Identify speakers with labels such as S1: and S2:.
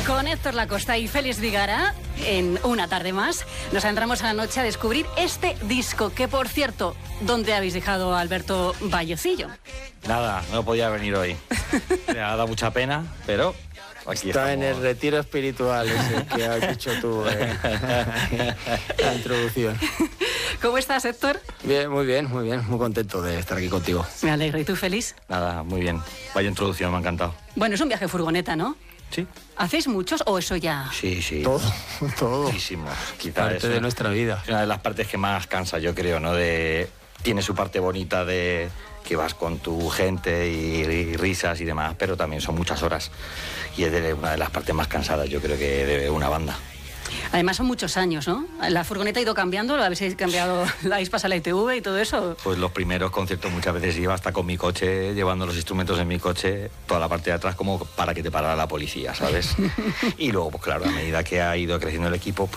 S1: Con Héctor Lacosta y Félix Vigara, en una tarde más, nos adentramos a la noche a descubrir este disco, que por cierto, ¿dónde habéis dejado a Alberto Vallecillo?
S2: Nada, no podía venir hoy. Me ha dado mucha pena, pero aquí
S3: está
S2: estamos.
S3: En el retiro espiritual ese que has dicho tú en la introducción.
S1: ¿Cómo estás, Héctor?
S3: Bien, muy contento de estar aquí contigo.
S1: Me alegro. ¿Y tú, Félix?
S2: Nada, muy bien. Vaya introducción, me ha encantado.
S1: Bueno, es un viaje furgoneta, ¿no?
S2: Sí.
S1: ¿Hacéis muchos o eso ya?
S2: Sí.
S3: Todo.
S2: Muchísimos. Quizás
S3: Parte de nuestra vida.
S2: Es una de las partes que más cansa, yo creo, ¿no? Tiene su parte bonita de que vas con tu gente y risas y demás, pero también son muchas horas. Y es una de las partes más cansadas, yo creo, que de una banda.
S1: Además son muchos años, ¿no? La furgoneta ha ido cambiando, ¿la habéis cambiado? ¿La habéis pasado a la ITV y todo eso?
S2: Pues los primeros conciertos muchas veces iba hasta con mi coche, llevando los instrumentos en mi coche, toda la parte de atrás como para que te parara la policía, ¿sabes? Y luego, pues claro, a medida que ha ido creciendo el equipo,